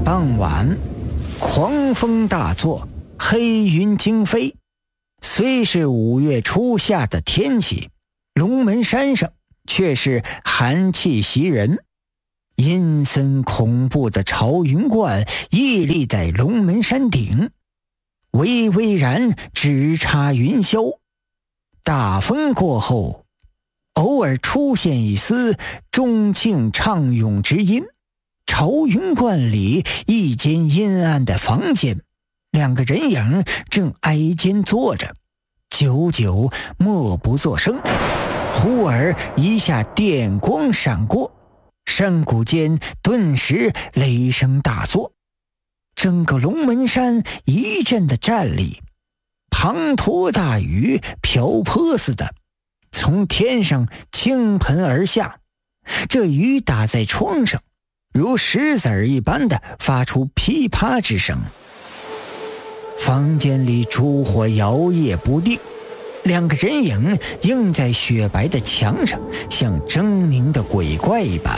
傍晚，狂风大作，黑云惊飞。虽是5月初夏的天气，龙门山上却是寒气袭人。阴森恐怖的朝云观屹立在龙门山顶，巍巍然直插云霄。大风过后，偶尔出现一丝钟磬唱咏之音。朝云观里一间阴暗的房间，2个人影正挨肩坐着，久久默不作声。忽而一下电光闪过，山谷间顿时雷声大作，整个龙门山一阵的战栗，滂沱大雨瓢泼似的从天上倾盆而下。这雨打在窗上，如石子儿一般的发出噼啪之声。房间里烛火摇曳不定，2个人影映在雪白的墙上，像狰狞的鬼怪一般。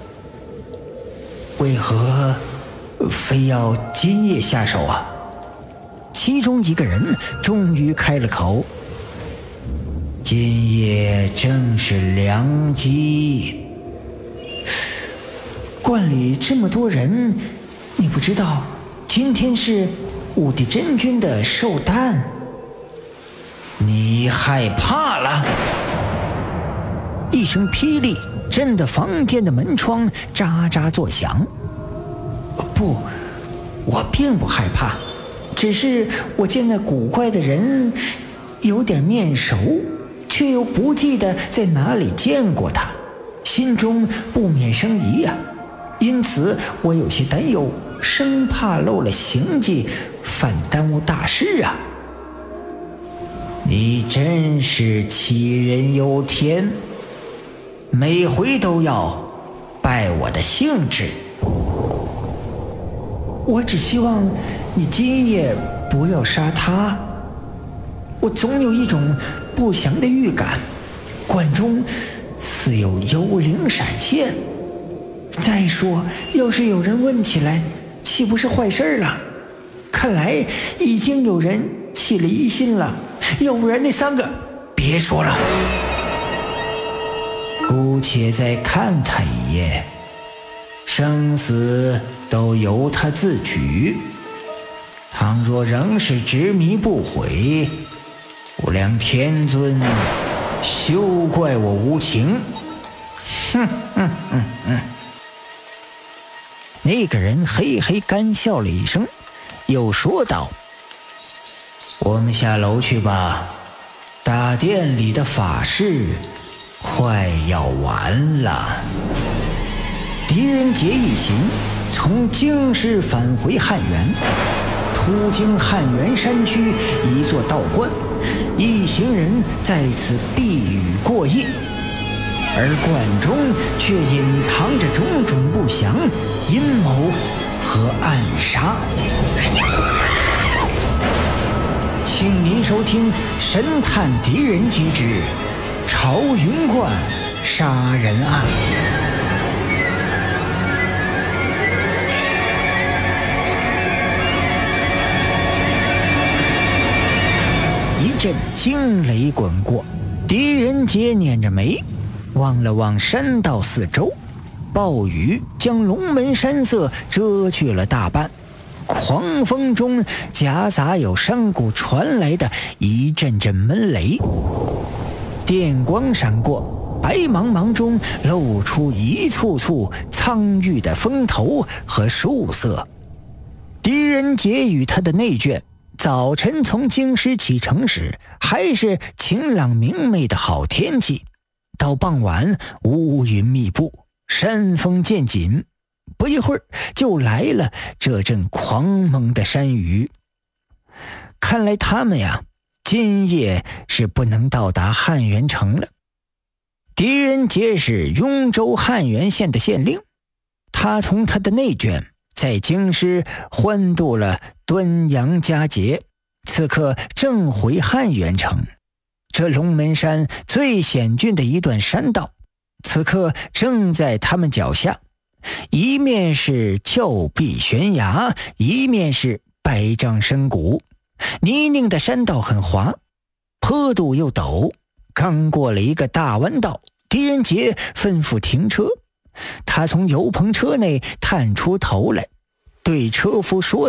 为何非要今夜下手啊？其中一个人终于开了口：今夜正是良机。观里这么多人，你不知道今天是武帝真君的寿诞？你害怕了？一声霹雳震得房间的门窗喳喳作响。不，我并不害怕，只是我见那古怪的人有点面熟，却又不记得在哪里见过他，心中不免生疑啊。因此我有些担忧，生怕漏了行迹，反耽误大事啊。你真是杞人忧天，每回都要败我的兴致。我只希望你今夜不要杀他。我总有一种不祥的预感，观中似有幽灵闪现。再说，要是有人问起来，岂不是坏事了？看来已经有人起了疑心了，要不然那3个……别说了，姑且再看他一眼，生死都由他自取。倘若仍是执迷不悔，无量天尊休怪我无情。那个人嘿嘿干笑了一声，又说道：我们下楼去吧，大殿里的法事快要完了。狄仁杰一行从京师返回汉源，途经汉源山区一座道观，一行人在此避雨过夜。而观中却隐藏着种种不祥、阴谋和暗杀。请您收听《神探狄仁杰之朝云观杀人案》。一阵惊雷滚过，狄仁杰捻着眉望了望山道四周，暴雨将龙门山色遮去了大半，狂风中夹杂有山谷传来的一阵阵闷雷。电光闪过，白茫茫中露出一簇簇苍郁的峰头和树色。狄仁杰与他的内眷早晨从京师启程时还是晴朗明媚的好天气，到傍晚乌云密布，山风渐紧，不一会儿就来了这阵狂猛的山雨。看来他们呀，今夜是不能到达汉源城了。狄仁杰是雍州汉源县的县令，他同他的内眷在京师欢度了端阳佳节，此刻正回汉源城。这龙门山最险峻的一段山道，此刻正在他们脚下， 一面是峭壁悬崖，一面是百丈深谷，泥泞的山道很滑，坡度又陡。刚过了一个大弯道，狄仁杰吩咐停车。他从油棚车内探出头来，对车夫说